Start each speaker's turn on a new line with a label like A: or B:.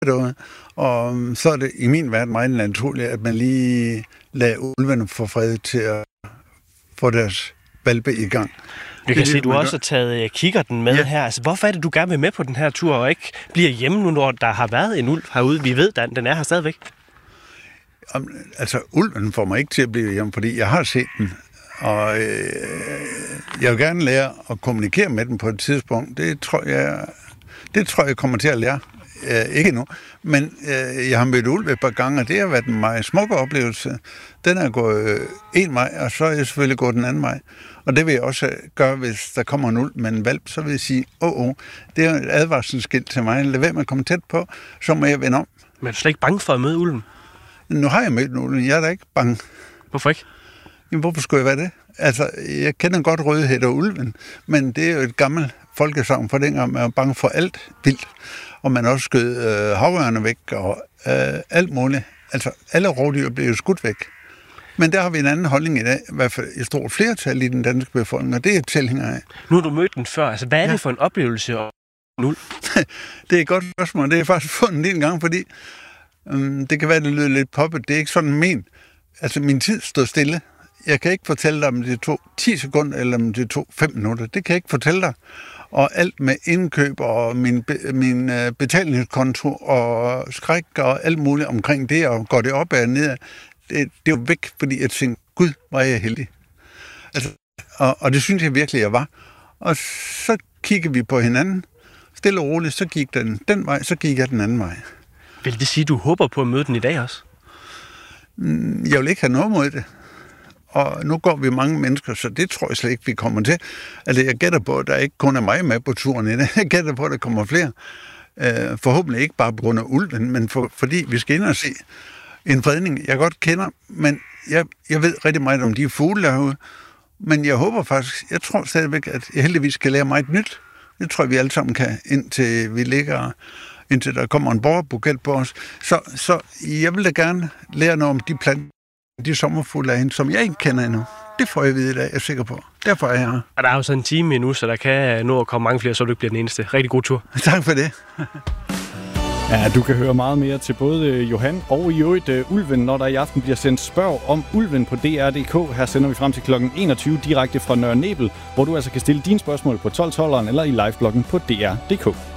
A: derude. Og så er det i min verden meget naturligt, at man lige lader ulvene få fred til at få deres valpe i gang.
B: Vi kan se, at du også har taget kikkerten med her. Altså, hvorfor er det, du gerne vil med på den her tur, og ikke bliver hjemme nu, når der har været en ulv herude? Vi ved, at den er her stadigvæk.
A: Altså, ulven får mig ikke til at blive hjemme, fordi jeg har set den. Og jeg vil gerne lære at kommunikere med den på et tidspunkt. Det tror jeg kommer til at lære. Ikke endnu, men jeg har mødt ulv et par gange, og det har været en meget smuk oplevelse. Den er gået en vej, og så er jeg selvfølgelig gået den anden vej. Og det vil jeg også gøre, hvis der kommer en ulv med en valp, så vil jeg sige, det er et advarselsskilt til mig. Lad være med at komme tæt på, så må jeg vende om.
B: Men er du slet ikke bange for at møde ulven?
A: Nu har jeg mødt en ulv, jeg er da ikke bange.
B: Hvorfor ikke?
A: Jamen, hvorfor skulle jeg være det? Altså, jeg kender godt Rødhætte og ulven, men det er jo et gammelt folkesagn for dengang, man er bange for alt vildt. Og man også skød havørne væk og alt muligt. Altså, alle rovdyr blev jo skudt væk. Men der har vi en anden holdning i dag, i hvert fald et stort flertal i den danske befolkning, og det er tilhænger af.
B: Nu har du mødt den før. Altså, hvad er det for en oplevelse at ulv?
A: Det er et godt spørgsmål. Det er faktisk fundet en gang, fordi det kan være, det lyder lidt poppet. Det er ikke sådan ment. Altså, min tid står stille. Jeg kan ikke fortælle dig, om det tog 10 sekunder, eller om det tog 5 minutter. Det kan jeg ikke fortælle dig. Og alt med indkøb og min betalingskonto og skræk og alt muligt omkring det, og går det op og ned, det er jo væk, fordi jeg tænkte, Gud, var jeg heldig. Altså, og det synes jeg virkelig, jeg var. Og så kiggede vi på hinanden, stille og roligt, så gik den vej, så gik jeg den anden vej.
B: Vil det sige, at du håber på at møde den i dag også?
A: Jeg vil ikke have noget mod det. Og nu går vi mange mennesker, så det tror jeg slet ikke, vi kommer til. Altså, jeg gætter på, at der ikke kun er mig med på turen i det. Jeg gætter på, at der kommer flere. Forhåbentlig ikke bare på grund af ulven, men fordi vi skal ind og se en fredning, jeg godt kender, men jeg ved rigtig meget om de fugle derude. Men jeg håber faktisk, jeg tror stadigvæk, at jeg heldigvis skal lære meget nyt. Det tror jeg, vi alle sammen kan, indtil der kommer en borgerbuket på os. Så jeg vil da gerne lære noget om de sommerfugle af hende, som jeg ikke kender endnu. Det får jeg at vide i dag, jeg er sikker på. Derfor er jeg her.
B: Og der er jo så en time endnu, så der kan nå at komme mange flere, så du ikke bliver den eneste. Rigtig god tur.
A: Tak for det.
C: Ja, du kan høre meget mere til både Johan og i øvrigt Ulven, når der i aften bliver sendt Spørg om Ulven på DR.dk. Her sender vi frem til kl. 21 direkte fra Nørre Nebel, hvor du altså kan stille dine spørgsmål på 12-12'eren eller i livebloggen på DR.dk.